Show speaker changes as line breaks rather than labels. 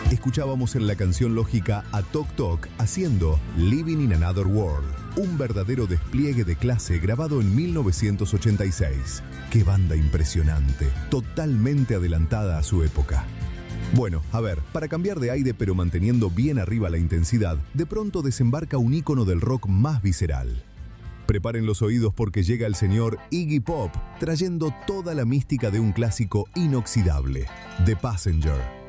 Escuchábamos en la canción lógica a Tok Tok haciendo Living in Another World, un verdadero despliegue de clase grabado en 1986. ¡Qué banda impresionante! Totalmente adelantada a su época. Bueno, a ver, para cambiar de aire pero manteniendo bien arriba la intensidad, de pronto desembarca un ícono del rock más visceral. Preparen los oídos porque llega el señor Iggy Pop, trayendo toda la mística de un clásico inoxidable, The Passenger.